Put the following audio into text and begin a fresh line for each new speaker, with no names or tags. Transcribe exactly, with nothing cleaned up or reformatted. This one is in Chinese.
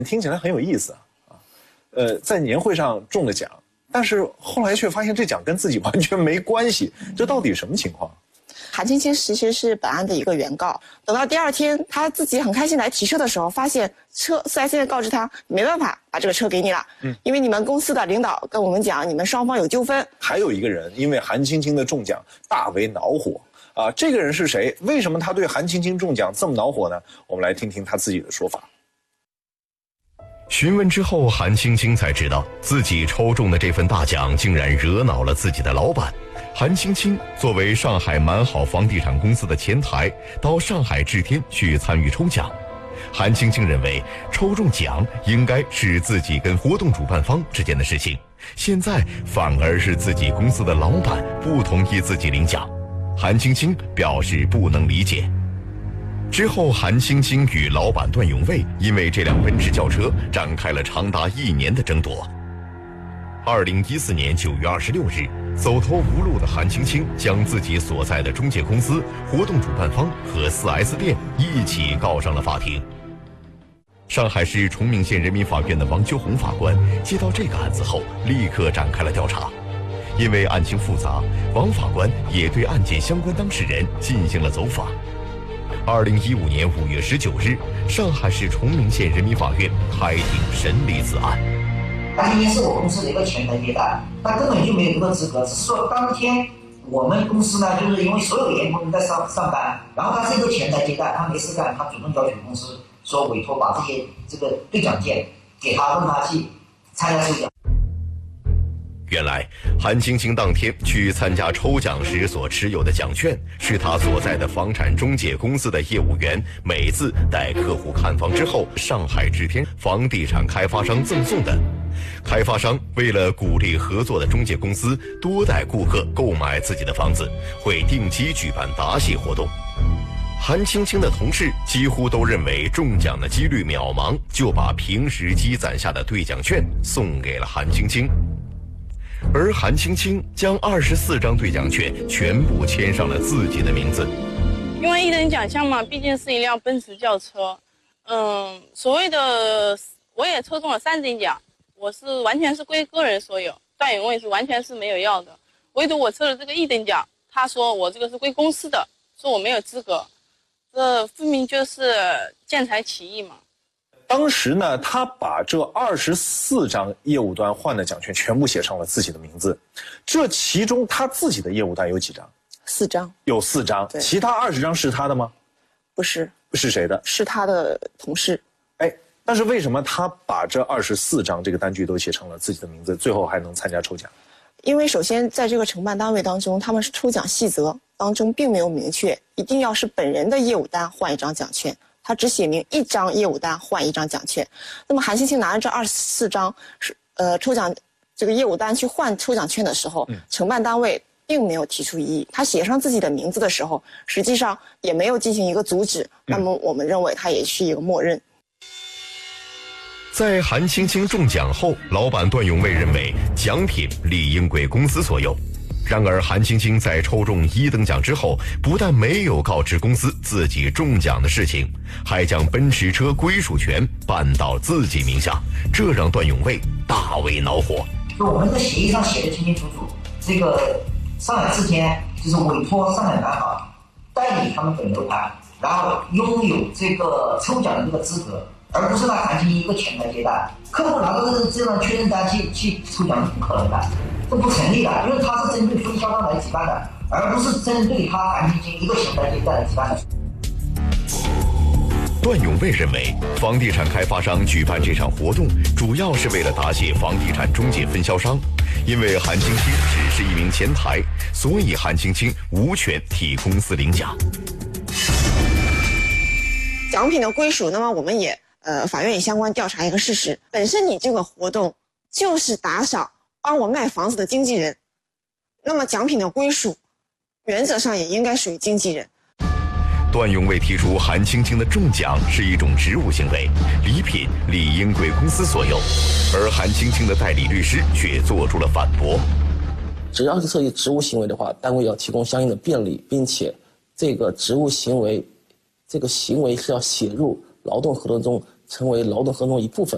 听起来很有意思啊，呃，在年会上中了奖，但是后来却发现这奖跟自己完全没关系，这到底什么情况？
韩青青其实是本案的一个原告，等到第二天他自己很开心来提车的时候，发现车四 S 店告知他没办法把这个车给你了，嗯，因为你们公司的领导跟我们讲，你们双方有纠纷。
还有一个人因为韩青青的中奖大为恼火啊，这个人是谁？为什么他对韩青青中奖这么恼火呢？我们来听听他自己的说法。
询问之后，韩青青才知道自己抽中的这份大奖竟然惹恼了自己的老板。韩青青作为上海满好房地产公司的前台，到上海智天去参与抽奖。韩青青认为抽中奖应该是自己跟活动主办方之间的事情，现在反而是自己公司的老板不同意自己领奖。韩青青表示不能理解。之后，韩青青与老板段永卫因为这辆奔驰轿车展开了长达一年的争夺。二零一四年九月二十六日，走投无路的韩青青将自己所在的中介公司、活动主办方和 四 S 店一起告上了法庭。上海市崇明县人民法院的王秋红法官接到这个案子后，立刻展开了调查。因为案情复杂，王法官也对案件相关当事人进行了走访。二零一五年五月十九日，上海市崇明县人民法院开庭审理此案。
他今天是我公司的一个前台接待，他根本就没有这个资格，只是说当天我们公司呢，就是因为所有的员工都在上上班，然后他是一个前台接待，他没事干，他主动要求公司说委托把这些这个兑奖件给他，让他去参加抽奖。
原来，韩青青当天去参加抽奖时所持有的奖券，是他所在的房产中介公司的业务员每次带客户看房之后，上海智天房地产开发商赠送的。开发商为了鼓励合作的中介公司多带顾客购买自己的房子，会定期举办答谢活动。韩青青的同事几乎都认为中奖的几率渺茫，就把平时积攒下的兑奖券送给了韩青青。而韩青青将二十四张兑奖券全部签上了自己的名字。
因为一等奖项嘛，毕竟是一辆奔驰轿车，嗯，所谓的我也抽中了三等奖，我是完全是归个人所有，段永卫是完全是没有要的，唯独我抽了这个一等奖，他说我这个是归公司的，说我没有资格，这分明就是见财起意嘛。
当时呢，他把这二十四张业务端换的奖券全部写上了自己的名字，这其中他自己的业务端有几张？
四张，
有四张，其他二十张是他的吗？
不是，
是谁的？
是他的同事。
哎，但是为什么他把这二十四张这个单据都写成了自己的名字，最后还能参加抽奖？
因为首先在这个承办单位当中，他们是抽奖细则当中并没有明确一定要是本人的业务单换一张奖券。他只写明一张业务单换一张奖券，那么韩青青拿着这二十四张是呃抽奖这个业务单去换抽奖券的时候，嗯、承办单位并没有提出异议，他写上自己的名字的时候，实际上也没有进行一个阻止，嗯、那么我们认为他也是一个默认。
在韩青青中奖后，老板段永卫认为奖品理应归公司所有。然而，韩青青在抽中一等奖之后，不但没有告知公司自己中奖的事情，还将奔驰车归属权办到自己名下，这让段永卫大为恼火。
就我们这个协议上写的清清楚楚，这个上海智天就是委托上海南好代理他们本楼盘，然后拥有这个抽奖的这个资格，而不是让韩青青一个前台接待。客户拿到这个这张确认单去去抽奖是不可能的。这不成立的，因为它是针对分销商来举办的，而不是针对他韩青青一个前台接待来举办的。
段永卫认为，房地产开发商举办这场活动，主要是为了答谢房地产中介分销商。因为韩青青只是一名前台，所以韩青青无权替公司领奖。
奖品的归属，那么我们也呃法院也相关调查一个事实，本身你这个活动就是打赏帮我卖房子的经纪人，那么奖品的归属原则上也应该属于经纪人。
段永卫提出，韩青青的中奖是一种职务行为，礼品理应归公司所有，而韩青青的代理律师却做出了反驳。
只要是涉及职务行为的话，单位要提供相应的便利，并且这个职务行为，这个行为是要写入劳动合同中，成为劳动合同一部分。